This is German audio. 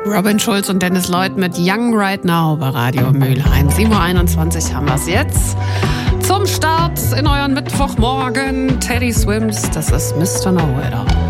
Robin Schulz und Dennis Lloyd mit Young Right Now bei Radio Mülheim. 7.21 Uhr haben wir es jetzt. Zum Start in euren Mittwochmorgen. Teddy Swims, das ist Mr. Nowhere.